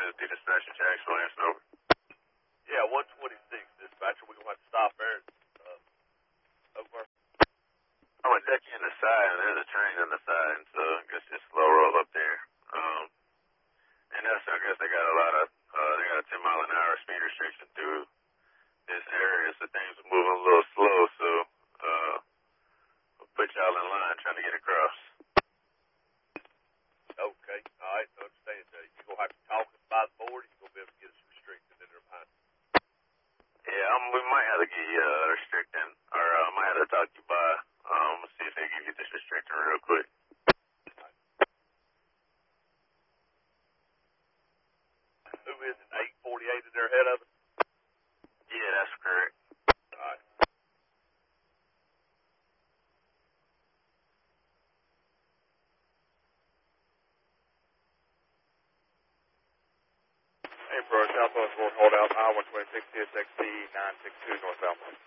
is the dispatcher, Jack Swanson, over. Yeah, 126, dispatcher. We're going to have to stop there. Over. I'm going to deck you in the side, and there's a train on the side, so I guess just slow roll up there. And that's, I guess they got they got a 10 mile an hour speed restriction through this area, so things are moving a little slow, so we'll put y'all in line trying to get across. Okay, all right, understand that. You're going to have to talk by the board, you're going to be able to get us restricted in there behind. Yeah, we might have to get you restricting, or I might have to talk you by. Let's see if they can get this restricting real quick. Who is it, 848 in there ahead of it? Yeah, that's correct. All right. Hey, Pro, Southwest 4, hold out, I-126, CSXT 962 northbound.